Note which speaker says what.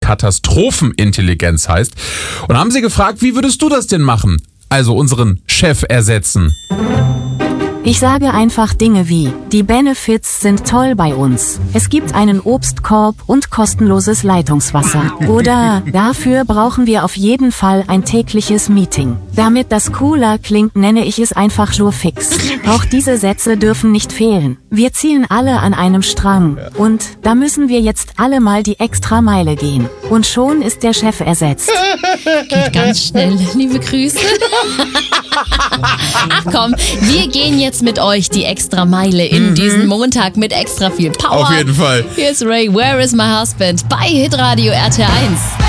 Speaker 1: Katastrophenintelligenz heißt. Und haben sie gefragt, wie würdest du das denn machen? Also unseren Chef ersetzen.
Speaker 2: Ich sage einfach Dinge wie, die Benefits sind toll bei uns. Es gibt einen Obstkorb und kostenloses Leitungswasser. Oder, dafür brauchen wir auf jeden Fall ein tägliches Meeting. Damit das cooler klingt, nenne ich es einfach Jurfix. Auch diese Sätze dürfen nicht fehlen. Wir ziehen alle an einem Strang. Und da müssen wir jetzt alle mal die Extrameile gehen. Und schon ist der Chef ersetzt.
Speaker 3: Geht ganz schnell. Liebe Grüße. Ach komm, wir gehen jetzt mit euch die Extrameile in diesen Montag mit extra viel Power.
Speaker 1: Auf jeden Fall.
Speaker 3: Hier ist Ray, Where is my husband? Bei Hitradio RT1.